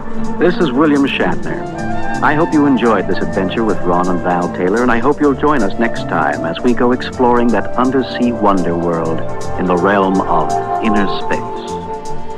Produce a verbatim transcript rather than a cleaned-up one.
This is William Shatner. I hope you enjoyed this adventure with Ron and Val Taylor, and I hope you'll join us next time as we go exploring that undersea wonder world in the realm of inner space.